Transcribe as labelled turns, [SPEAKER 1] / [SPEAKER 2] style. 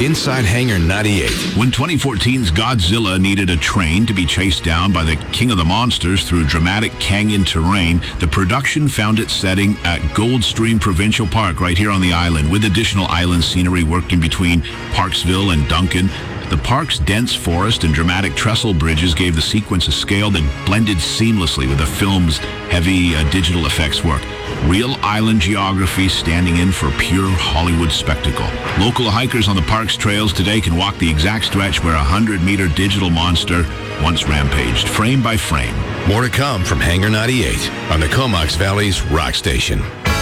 [SPEAKER 1] inside Hangar 98.
[SPEAKER 2] When 2014's Godzilla needed a train to be chased down by the king of the monsters through dramatic canyon terrain, the production found its setting at Goldstream Provincial Park right here on the island, with additional island scenery working between Parksville and Duncan. The park's dense forest and dramatic trestle bridges gave the sequence a scale that blended seamlessly with the film's heavy digital effects work. Real island geography standing in for pure Hollywood spectacle. Local hikers on the park's trails today can walk the exact stretch where a 100-meter digital monster once rampaged, frame by frame.
[SPEAKER 1] More to come from Hangar 98 on the Comox Valley's Rock Station.